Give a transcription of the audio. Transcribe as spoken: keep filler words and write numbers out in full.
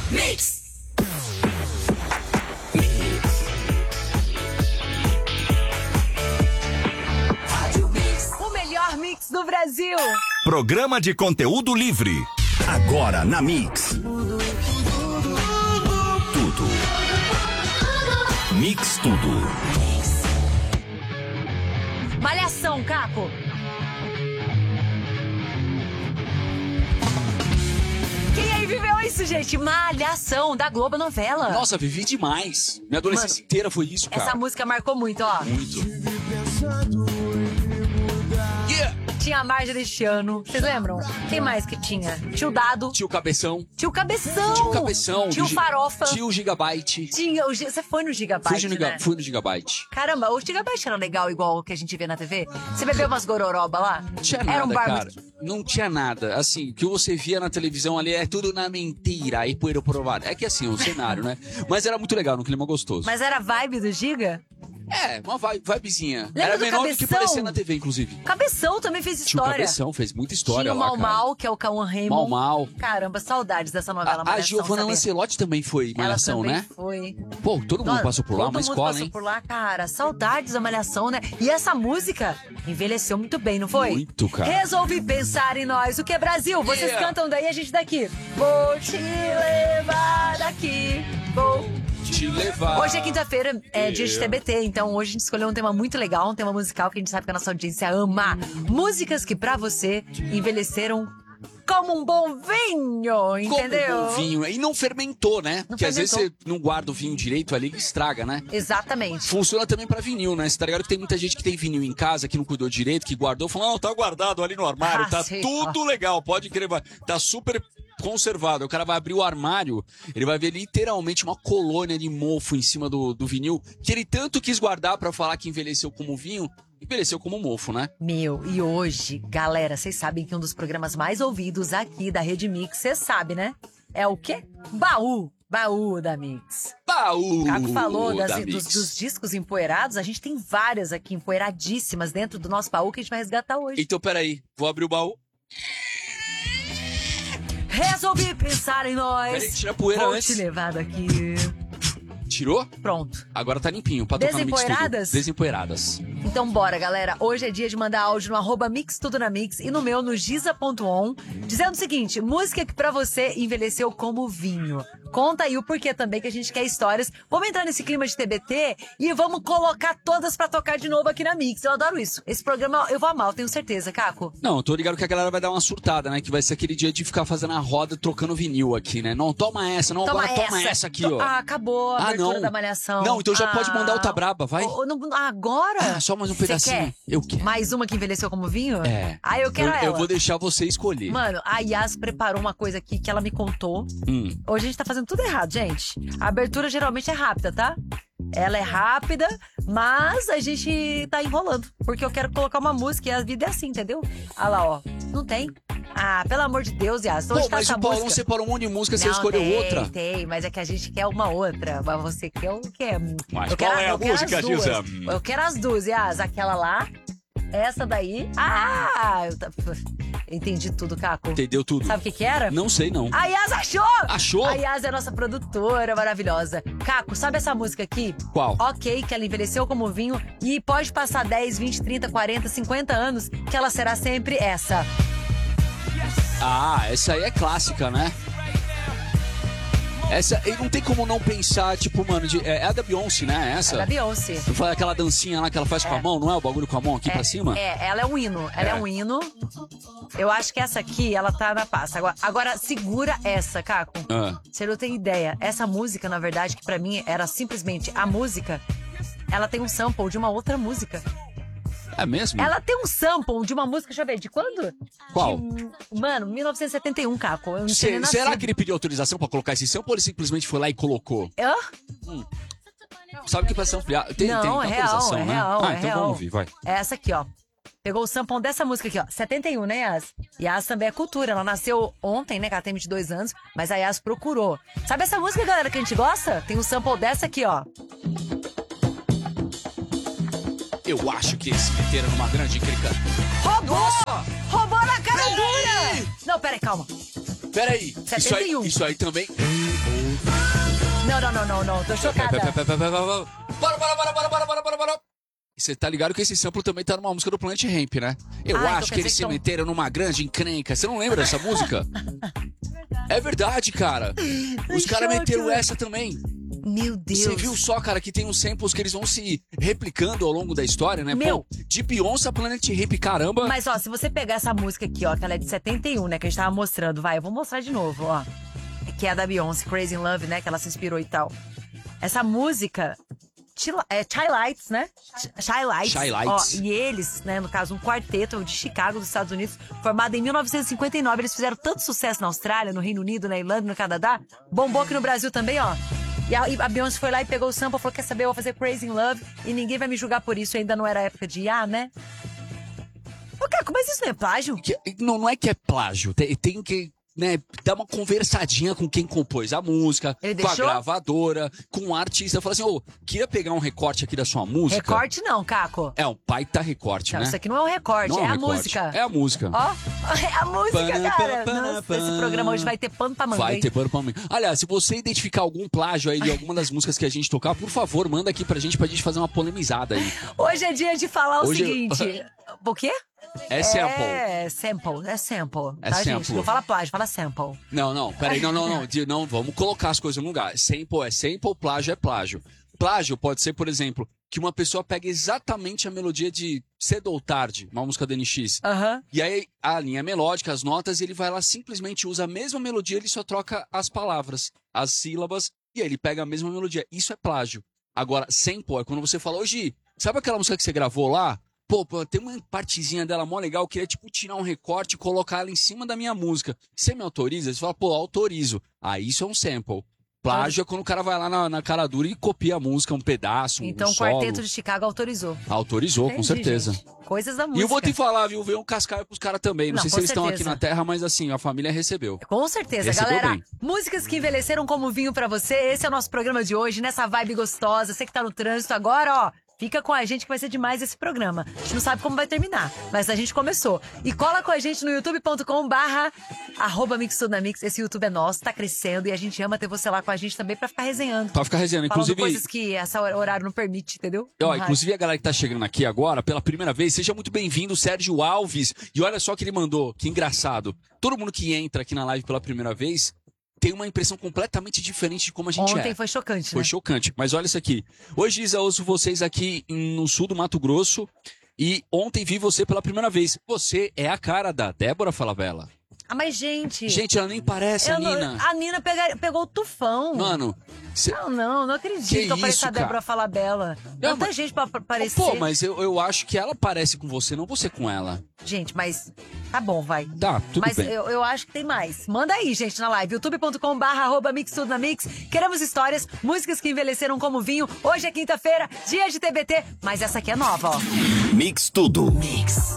Mix. O melhor mix do Brasil. Programa de conteúdo livre. Agora na Mix. Tudo. Mix tudo. Malhação, Caco. Quem aí viveu isso, gente? Malhação, da Globo Novela. Nossa, vivi demais. Minha adolescência Mano, inteira foi isso, cara. Essa música marcou muito, ó. Muito. Yeah. Tinha a Marjorie este ano. Vocês lembram? Quem mais que tinha? Tio Dado. Tio Cabeção. Tio Cabeção. Tio Cabeção. Tio do Gi- Farofa. Tio Gigabyte. Tinha o Gi- Você foi no Gigabyte, Fui no, Giga- né? fui no Gigabyte. Caramba, o Gigabyte era legal igual o que a gente vê na T V? Você bebeu umas gororoba lá? Não tinha Era nada, um bar cara. muito... Não tinha nada. Assim, o que você via na televisão ali é tudo na mentira. Aí poeira provar. É que assim, o cenário, né? Mas era muito legal, no clima gostoso. Mas era a vibe do Giga? É, uma vibe, vibezinha. Lembra Era do menor do que Cabeção? parecia na T V, inclusive. Cabeção também fez Tinha o história. Cabeção, fez muita história Tinha o lá, Mal cara. Mal, que é o Cauã Raymond. Mal Mal. Caramba, saudades dessa novela. A, a Malhação, Giovanna sabia? Lancelotti também foi Ela Malhação, também né? foi. Pô, todo mundo Nossa, passou por lá, todo uma mundo escola, passou hein? por lá, cara. Saudades da Malhação, né? E essa música envelheceu muito bem, não foi? Muito, cara. Resolvi pensar em nós. O que é Brasil? Vocês Yeah. cantam daí, a gente daqui. Vou te levar daqui. Vou... Te levar. Hoje é quinta-feira, é dia de T B T, então hoje a gente escolheu um tema muito legal, um tema musical que a gente sabe que a nossa audiência ama. Músicas que pra você envelheceram como um bom vinho, entendeu? Como um bom vinho. E não fermentou, né? Porque às vezes fermentou. você não guarda o vinho direito ali e estraga, né? Exatamente. Funciona também pra vinil, né? Você tá ligado que tem muita gente que tem vinil em casa, que não cuidou direito, que guardou, falou, não, tá guardado ali no armário, Ah, tá sei. tudo legal, pode crer, vai- tá super conservado. O cara vai abrir o armário, ele vai ver literalmente uma colônia de mofo em cima do, do vinil, que ele tanto quis guardar pra falar que envelheceu como vinho, envelheceu como mofo, né? Meu, e hoje, galera, vocês sabem que um dos programas mais ouvidos aqui da Rede Mix, você sabe, né? É o quê? Baú. Baú da Mix. Baú! O Caco falou das- da dos, Mix. dos discos empoeirados, a gente tem várias aqui empoeiradíssimas dentro do nosso baú que a gente vai resgatar hoje. Então, peraí, vou abrir o baú. Resolvi pensar em nós. Peraí, tira a poeira Vou antes. te levar daqui. Tirou? Pronto. Agora tá limpinho, pra tocar no Mix Tudo. Desempoeiradas? Desempoeiradas. Então bora, galera. Hoje é dia de mandar áudio no arroba Mix Tudo na Mix e no meu, no giza ponto on, dizendo o seguinte, música que pra você envelheceu como vinho. Conta aí o porquê também, que a gente quer histórias. Vamos entrar nesse clima de T B T e vamos colocar todas pra tocar de novo aqui na Mix. Eu adoro isso. Esse programa eu vou amar, eu tenho certeza, Caco. Não, eu tô ligado que a galera vai dar uma surtada, né? Que vai ser aquele dia de ficar fazendo a roda, trocando vinil aqui, né? Não, toma essa, não, Toma agora essa. toma essa aqui, To- ó. Ah, acabou a Ah, abertura não. da Malhação. Não, então já Ah. pode mandar outra braba, vai. Oh, não- agora? Ah, só mais um Cê pedacinho. quer? Eu quero. Mais uma que envelheceu como vinho? É. Ah, eu quero eu, ela. eu vou deixar você escolher. Mano, a Yas preparou uma coisa aqui que ela me contou. Hum. Hoje a gente tá fazendo tudo errado, gente. A abertura geralmente é rápida, tá? Ela é rápida, mas a gente tá enrolando. Porque eu quero colocar uma música e a vida é assim, entendeu? Ah lá, ó. Não tem? Ah, pelo amor de Deus, Yas. Onde Pô, tá mas essa o Paulão música? separou um monte de música, você Não, escolheu tem, outra. Tem, mas é que a gente quer uma outra. Mas você quer o quê? Mas eu qual quero, é a eu quero música, as duas. Giza? Eu quero as duas, Yas. Aquela lá, essa daí. Ah! Eu tá- entendi tudo, Caco. Entendeu tudo? Sabe o que que era? Não sei, não. A Yas achou! Achou? A Yas é a nossa produtora maravilhosa. Caco, sabe essa música aqui? Qual? Ok, que ela envelheceu como vinho e pode passar dez, vinte, trinta, quarenta, cinquenta anos que ela será sempre essa. Ah, essa aí é clássica, né? Essa, e não tem como não pensar, tipo, mano, de, é, é a da Beyoncé, né? Essa? É da Beyoncé. Não faz aquela dancinha lá que ela faz com a mão, não é? O bagulho com a mão aqui pra cima? É, ela é um hino. Ela é. É. um hino. Eu acho que essa aqui, ela tá na pasta. Agora, agora segura essa, Caco. Ah. Você não tem ideia. Essa música, na verdade, que pra mim era simplesmente a música, ela tem um sample de uma outra música. É mesmo? Ela tem um sample de uma música, deixa eu ver, de quando? Qual? De, mano, mil novecentos e setenta e um, Caco. Eu não tinha nem Se, será nascido. que ele pediu autorização pra colocar esse sample ou ele simplesmente foi lá e colocou? Hã? Sabe que pra ampliar? Tem, Não, tem é real, autorização, é né? real, ah, é então real. vamos ouvir, vai. É essa aqui, ó. Pegou o sample dessa música aqui, ó. setenta e um, né, Yas? Yas também é cultura. Ela nasceu ontem, né? Que ela tem vinte e dois anos. Mas a Yas procurou. Sabe essa música, galera, que a gente gosta? Tem um sample dessa aqui, ó. Eu acho que eles se meteram numa grande encrenca. Roubou! Nossa! Roubou na cara Peraí! dura! Não, peraí, calma. Peraí. Isso aí, setenta e um. isso aí também... Não, não, não, não, não. Tô chocada. Bora, bora, bora, bora, bora, bora, bora, bora. Você tá ligado que esse sample também tá numa música do Planet Ramp, né? Eu Ah, então acho quer que eles dizer se que tão- meteram numa grande encrenca. Você não lembra dessa música? É verdade, cara. Os caras choque, meteram mano. essa também. Meu Deus. Você viu só, cara, que tem uns samples que eles vão se replicando ao longo da história, né? Meu. Pô, de Beyoncé a Planet Ramp, caramba. Mas, ó, se você pegar essa música aqui, ó, que ela é de setenta e um, né, que a gente tava mostrando, vai, eu vou mostrar de novo, ó. Que é a da Beyoncé, Crazy in Love, né, que ela se inspirou e tal. Essa música... Chila- É Chai Lights, né? Ch- Chai Lights. Chai Lights. Ó, e eles, né, no caso, um quarteto de Chicago, dos Estados Unidos, formado em mil novecentos e cinquenta e nove. Eles fizeram tanto sucesso na Austrália, no Reino Unido, na Irlanda, no Canadá. Bombou aqui no Brasil também, ó. E a, e a Beyoncé foi lá e pegou o sample, falou, quer saber, eu vou fazer Crazy in Love e ninguém vai me julgar por isso. Ainda não era época de I A, né? Ô, Caco, mas isso não é plágio? Que- não, não é que é plágio. Tem, tem que... Né, dar uma conversadinha com quem compôs a música, Ele com deixou? a gravadora, com o artista. Fala assim, ô, queria pegar um recorte aqui da sua música. Recorte não, Caco. É um baita recorte, Não, né? isso aqui não é um recorte, Não é, um a recorte. música. É a música. Ó, é a música, Pana, cara. pana, Nossa, pana. esse programa hoje vai ter pano pra manga, Vai hein? ter pano pra mim. Aliás, se você identificar algum plágio aí de alguma das músicas que a gente tocar, por favor, manda aqui pra gente, pra gente fazer uma polemizada aí. Hoje é dia de falar Hoje o eu- seguinte... O quê? É sample. É sample, é sample. É tá, gente? sample. Não fala plágio, fala sample. Não, não, peraí, não, não, não, de- não, vamos colocar as coisas no lugar. Sample é sample, plágio é plágio. Plágio pode ser, por exemplo, que uma pessoa pega exatamente a melodia de Cedo ou Tarde, uma música do N X. Aham. E aí a linha melódica, as notas, ele vai lá simplesmente usa a mesma melodia, ele só troca as palavras, as sílabas, e aí ele pega a mesma melodia. Isso é plágio. Agora, sample é quando você fala, ô Gi, sabe aquela música que você gravou lá? Pô, pô, tem uma partezinha dela mó legal, eu queria, tipo, tirar um recorte e colocar ela em cima da minha música. Você me autoriza? Você fala, pô, autorizo. Aí isso é um sample. Plágio é quando o cara vai lá na, na cara dura e copia a música, um pedaço, Então um o solo. Quarteto de Chicago autorizou. Autorizou, com Entendi, certeza. gente. Coisas da música. E eu vou te falar, viu? Veio um cascaio pros caras também. Não, Não, sei se com eles estão aqui certeza. na Terra, mas assim, a família recebeu. Com certeza, Recebeu galera. bem. Músicas que envelheceram como vinho pra você. Esse é o nosso programa de hoje, nessa vibe gostosa. Você que tá no trânsito agora, ó. Fica com a gente que vai ser demais esse programa. A gente não sabe como vai terminar, mas a gente começou. E cola com a gente no youtube ponto com barra arroba Mix Tudo na Mix. Esse YouTube é nosso, tá crescendo e a gente ama ter você lá com a gente também pra ficar resenhando. Pra ficar resenhando. Falando Inclusive, coisas que esse horário não permite, entendeu? ó, No rádio. inclusive a galera que tá chegando aqui agora, pela primeira vez, seja muito bem-vindo, Sérgio Alves. E olha só o que ele mandou, que engraçado. Todo mundo que entra aqui na live pela primeira vez tem uma impressão completamente diferente de como a gente Ontem é. foi chocante, Foi né? chocante. Mas olha isso aqui. Hoje, Isa, eu ouço vocês aqui no sul do Mato Grosso. E ontem vi você pela primeira vez. Você é a cara da Débora Falabella. Ah, mas gente... Gente, ela nem parece eu a não- Nina. a Nina pega- pegou o tufão. Mano, cê... Não, não, não acredito Que que eu pareço isso, a Débora cara? Falabella. Não, Tanta mas- gente pra pra parecer. Pô, mas eu, eu acho que ela parece com você, não você com ela. Gente, mas tá bom, vai. Tá, tudo Mas bem. eu, eu acho que tem mais. Manda aí, gente, na live. youtube ponto com barra arroba Mix Tudo na Mix. Queremos histórias, músicas que envelheceram como vinho. Hoje é quinta-feira, dia de T B T, mas essa aqui é nova, ó. Mix Tudo. Mix.